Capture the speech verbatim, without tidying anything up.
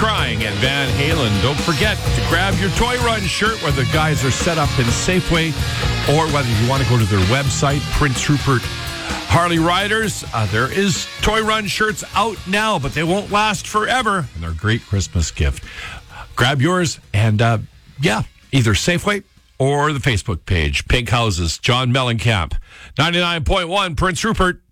Crying and Van Halen. Don't forget to grab your Toy Run shirt, whether guys are set up in Safeway or whether you want to go to their website, Prince Rupert Harley Riders. Uh, there is Toy Run shirts out now, but they won't last forever, and they're a great Christmas gift. Grab yours, and uh, yeah, either Safeway or the Facebook page. Pink Houses, John Mellencamp. ninety-nine point one, Prince Rupert.